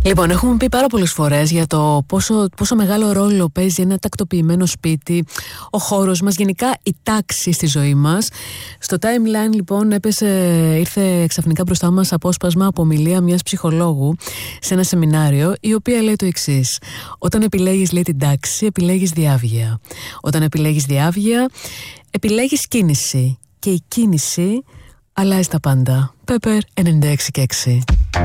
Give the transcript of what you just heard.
Λοιπόν, έχουμε πει πάρα πολλές φορές για το πόσο μεγάλο ρόλο παίζει ένα τακτοποιημένο σπίτι, ο χώρος μας, γενικά η τάξη στη ζωή μας. Στο timeline λοιπόν ήρθε ξαφνικά μπροστά μας απόσπασμα από ομιλία μιας ψυχολόγου σε ένα σεμινάριο, η οποία λέει το εξής: όταν επιλέγεις, λέει, την τάξη, επιλέγεις διάβγεια. Όταν επιλέγεις διάβγεια, επιλέγεις κίνηση. Και η κίνηση αλλάζει τα πάντα. Pepper 96 και 6.